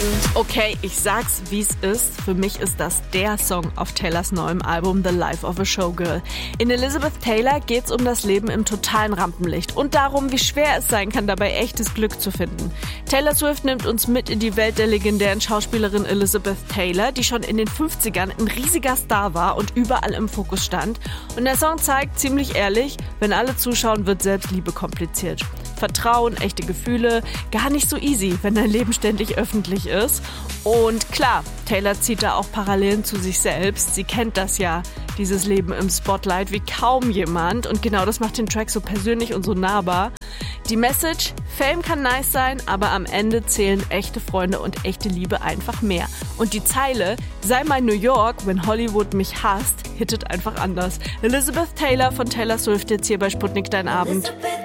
Okay, ich sag's, wie's ist. Für mich ist das der Song auf Taylors neuem Album The Life of a Showgirl. In Elizabeth Taylor geht's um das Leben im totalen Rampenlicht und darum, wie schwer es sein kann, dabei echtes Glück zu finden. Taylor Swift nimmt uns mit in die Welt der legendären Schauspielerin Elizabeth Taylor, die schon in den 50ern ein riesiger Star war und überall im Fokus stand. Und der Song zeigt, ziemlich ehrlich, wenn alle zuschauen, wird Selbstliebe kompliziert. Vertrauen, echte Gefühle, gar nicht so easy, wenn dein Leben ständig öffentlich ist. Und klar, Taylor zieht da auch Parallelen zu sich selbst. Sie kennt das ja, dieses Leben im Spotlight, wie kaum jemand. Und genau das macht den Track so persönlich und so nahbar. Die Message, Fame kann nice sein, aber am Ende zählen echte Freunde und echte Liebe einfach mehr. Und die Zeile, sei mein New York, wenn Hollywood mich hasst, hittet einfach anders. Elizabeth Taylor von Taylor Swift jetzt hier bei Sputnik Dein Abend.